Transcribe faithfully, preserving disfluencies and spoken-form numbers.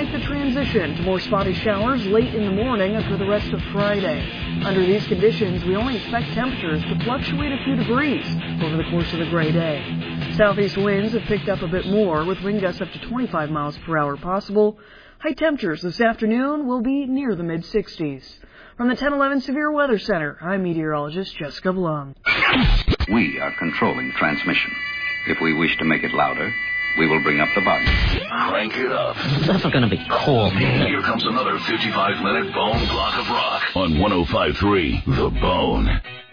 make the transition to more spotty showers late in the morning and for the rest of Friday. Under these conditions, we only expect temperatures to fluctuate a few degrees over the course of the gray day. Southeast winds have picked up a bit more, with wind gusts up to twenty-five miles per hour possible. High temperatures this afternoon will be near the mid sixties. From the ten eleven Severe Weather Center, I'm meteorologist Jessica Blum. We are controlling transmission. If we wish to make it louder, we will bring up the volume. Crank it up. It's never going to be cold. Here comes another fifty-five minute Bone Block of Rock on one oh five point three The Bone.